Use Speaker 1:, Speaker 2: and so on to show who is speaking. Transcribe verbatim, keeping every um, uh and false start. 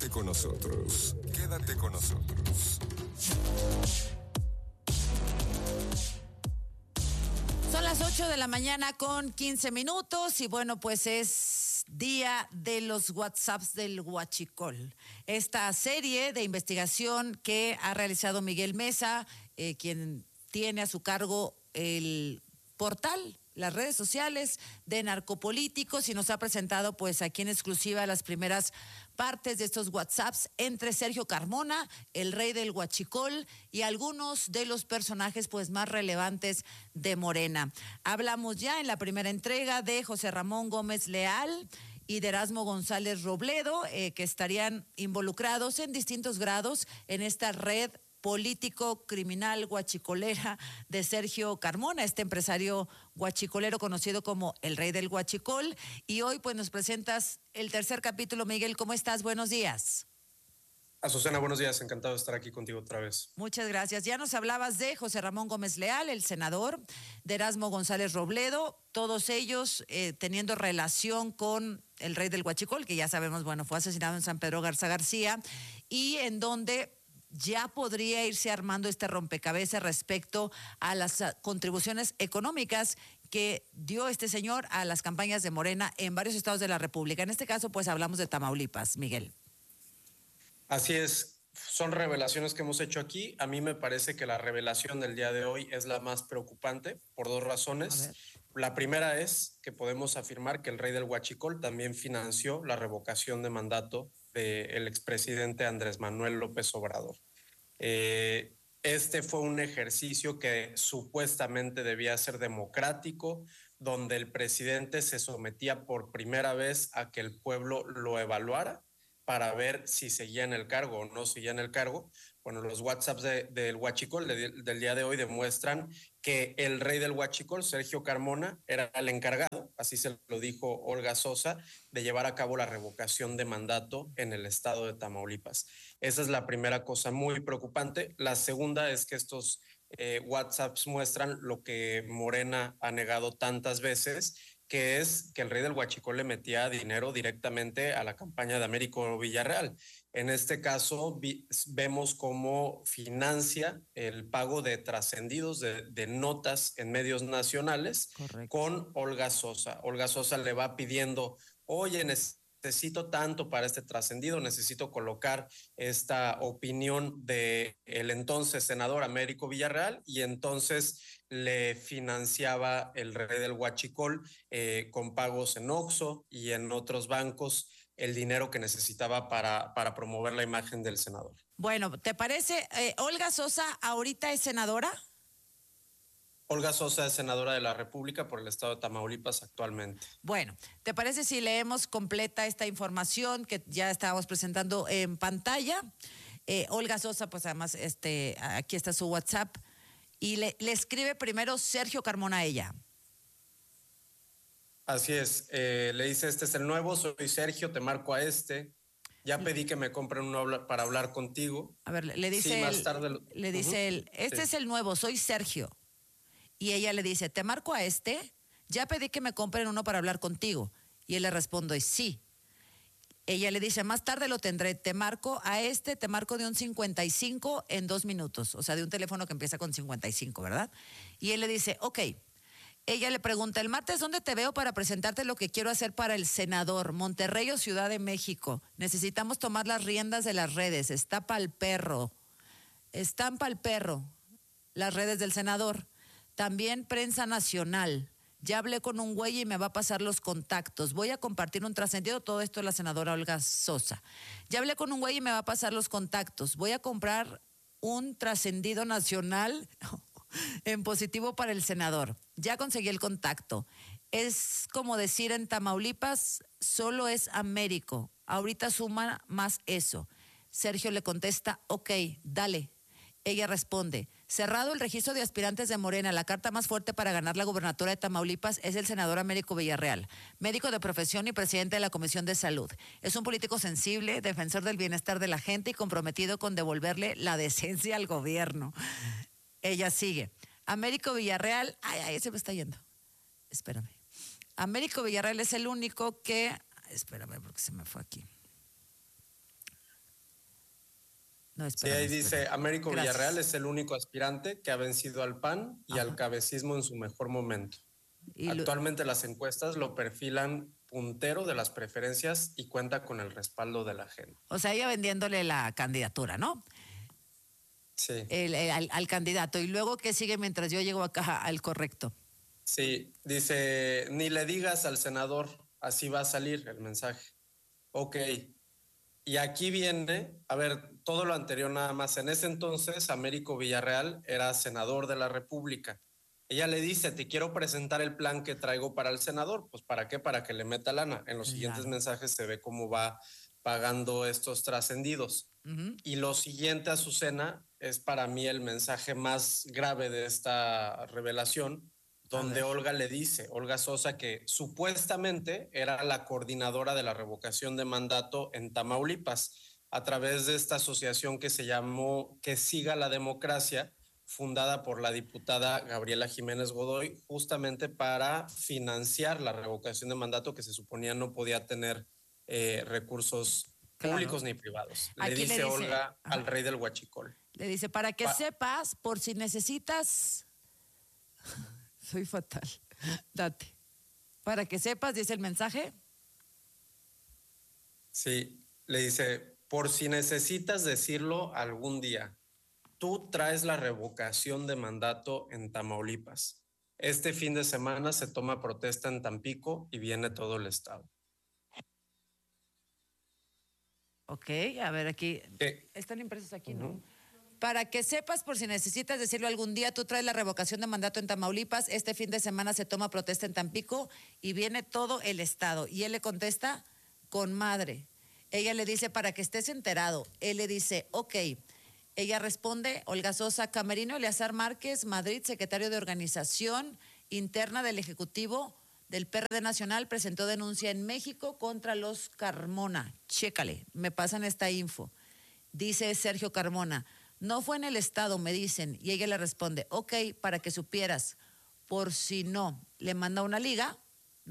Speaker 1: Quédate con nosotros. Quédate con nosotros.
Speaker 2: Son las ocho de la mañana con quince minutos y bueno, pues es día de los WhatsApps del Huachicol. Esta serie de investigación que ha realizado Miguel Mesa, eh, quien tiene a su cargo el portal, las redes sociales de Narcopolíticos, y nos ha presentado pues aquí en exclusiva las primeras partes de estos WhatsApps entre Sergio Carmona, el rey del Huachicol, y algunos de los personajes pues más relevantes de Morena. Hablamos ya en la primera entrega de José Ramón Gómez Leal y de Erasmo González Robledo, eh, que estarían involucrados en distintos grados en esta red político criminal huachicolera de Sergio Carmona, este empresario huachicolero conocido como el rey del Huachicol. Y hoy pues nos presentas el tercer capítulo. Miguel, ¿cómo estás? Buenos días.
Speaker 3: Azucena, buenos días, encantado de estar aquí contigo otra vez.
Speaker 2: Muchas gracias. Ya nos hablabas de José Ramón Gómez Leal, el senador, de Erasmo González Robledo, todos ellos eh, teniendo relación con el rey del Huachicol, que ya sabemos, bueno, fue asesinado en San Pedro Garza García, y en donde ya podría irse armando este rompecabezas respecto a las contribuciones económicas que dio este señor a las campañas de Morena en varios estados de la República. En este caso, pues hablamos de Tamaulipas, Miguel.
Speaker 3: Así es, son revelaciones que hemos hecho aquí. A mí me parece que la revelación del día de hoy es la más preocupante por dos razones. La primera es que podemos afirmar que el rey del Huachicol también financió la revocación de mandato del expresidente Andrés Manuel López Obrador. Eh, este fue un ejercicio que supuestamente debía ser democrático, donde el presidente se sometía por primera vez a que el pueblo lo evaluara para ver si seguía en el cargo o no seguía en el cargo. Bueno, los WhatsApps de, del Huachicol de, del día de hoy demuestran que el rey del Huachicol, Sergio Carmona, era el encargado, así se lo dijo Olga Sosa, de llevar a cabo la revocación de mandato en el estado de Tamaulipas. Esa es la primera cosa muy preocupante. La segunda es que estos eh, WhatsApps muestran lo que Morena ha negado tantas veces, que es que el rey del Huachicol le metía dinero directamente a la campaña de Américo Villarreal. En este caso vi, vemos cómo financia el pago de trascendidos, de, de notas en medios nacionales. Correcto. Con Olga Sosa. Olga Sosa le va pidiendo, oye, necesito tanto para este trascendido, necesito colocar esta opinión de el entonces senador Américo Villarreal, y entonces le financiaba el rey del Huachicol eh, con pagos en Oxxo y en otros bancos el dinero que necesitaba para, para promover la imagen del senador.
Speaker 2: Bueno, ¿te parece? Eh, Olga Sosa ahorita es senadora.
Speaker 3: Olga Sosa es senadora de la República por el estado de Tamaulipas actualmente.
Speaker 2: Bueno, ¿te parece si leemos completa esta información que ya estábamos presentando en pantalla? Eh, Olga Sosa, pues además, este, aquí está su WhatsApp, y le, le escribe primero Sergio Carmona a ella.
Speaker 3: Así es, eh, le dice, este es el nuevo, soy Sergio, te marco a este. Ya pedí que me compren uno para hablar contigo.
Speaker 2: A ver, le dice,
Speaker 3: sí,
Speaker 2: él,
Speaker 3: más tarde lo...
Speaker 2: le dice uh-huh. él, este sí. es el nuevo, soy Sergio. Y ella le dice, ¿te marco a este? Ya pedí que me compren uno para hablar contigo. Y él le responde, sí. Ella le dice, más tarde lo tendré, te marco a este, te marco de un cincuenta y cinco en dos minutos. O sea, de un teléfono que empieza con cincuenta y cinco, ¿verdad? Y él le dice, ok. Ella le pregunta, el martes, ¿dónde te veo para presentarte lo que quiero hacer para el senador? Monterrey o Ciudad de México. Necesitamos tomar las riendas de las redes. Está pa'l perro. Están pa'l perro las redes del senador. También prensa nacional. Ya hablé con un güey y me va a pasar los contactos. Voy a compartir un trascendido. Todo esto es la senadora Olga Sosa. Ya hablé con un güey y me va a pasar los contactos. Voy a comprar un trascendido nacional en positivo para el senador. Ya conseguí el contacto. Es como decir en Tamaulipas, solo es Américo. Ahorita suma más eso. Sergio le contesta, ok, dale. Ella responde, cerrado el registro de aspirantes de Morena, la carta más fuerte para ganar la gubernatura de Tamaulipas es el senador Américo Villarreal, médico de profesión y presidente de la Comisión de Salud. Es un político sensible, defensor del bienestar de la gente y comprometido con devolverle la decencia al gobierno. Ella sigue, Américo Villarreal, ay, ay, se me está yendo, espérame. Américo Villarreal es el único que, espérame porque se me fue aquí. No,
Speaker 3: Sí, ahí dice, Américo
Speaker 2: Gracias.
Speaker 3: Villarreal es el único aspirante que ha vencido al P A N y
Speaker 2: Ajá.
Speaker 3: al cabecismo en su mejor momento.
Speaker 2: Y lo-
Speaker 3: Actualmente las encuestas lo perfilan puntero de las preferencias y cuenta con el respaldo de la gente.
Speaker 2: o sea, ella vendiéndole la candidatura, ¿no?
Speaker 3: Sí,
Speaker 2: El- el- al, al candidato. Y luego, ¿qué sigue mientras yo llego acá al correcto?
Speaker 3: sí, dice, ni le digas al senador, así va a salir el mensaje. Ok, y aquí viene, a ver, todo lo anterior nada más. En ese entonces, Américo Villarreal era senador de la República. Ella le dice, te quiero presentar el plan que traigo para el senador. Pues, ¿para qué? Para que le meta lana. En los
Speaker 2: Claro.
Speaker 3: siguientes mensajes se ve cómo va pagando estos trascendidos.
Speaker 2: Uh-huh.
Speaker 3: Y lo siguiente, Azucena, es para mí el mensaje más grave de esta revelación, donde Olga le dice, Olga Sosa, que supuestamente era la coordinadora de la revocación de mandato en Tamaulipas, a través de esta asociación que se llamó Que Siga la Democracia, fundada por la diputada Gabriela Jiménez Godoy, justamente para financiar la revocación de mandato que se suponía no podía tener eh, recursos
Speaker 2: Claro.
Speaker 3: públicos ni privados. Le
Speaker 2: Aquí le
Speaker 3: dice,
Speaker 2: dice,
Speaker 3: Olga
Speaker 2: ajá,
Speaker 3: al rey del huachicol.
Speaker 2: le dice, para que
Speaker 3: Pa-
Speaker 2: sepas, por si necesitas... Soy fatal. Date. Para que sepas, dice el mensaje.
Speaker 3: Sí, le dice, por si necesitas decirlo algún día, tú traes la revocación de mandato en Tamaulipas. Este fin de semana se toma protesta en Tampico y viene todo el estado.
Speaker 2: Ok, a ver aquí.
Speaker 3: ¿Qué?
Speaker 2: Están impresos aquí,
Speaker 3: Ujú.
Speaker 2: ¿no? Para que sepas, por si necesitas decirlo algún día, tú traes la revocación de mandato en Tamaulipas, este fin de semana se toma protesta en Tampico y viene todo el estado. Y él le contesta, con madre. Ella le dice, para que estés enterado. Él le dice, ok. Ella responde, Olga Sosa, Camerino Eleazar Márquez, Madrid, secretario de Organización Interna del Ejecutivo del P R D Nacional, presentó denuncia en México contra los Carmona. Chécale, me pasan esta info. Dice Sergio Carmona, no fue en el estado, me dicen. Y ella le responde, ok, para que supieras, por si no, le manda una liga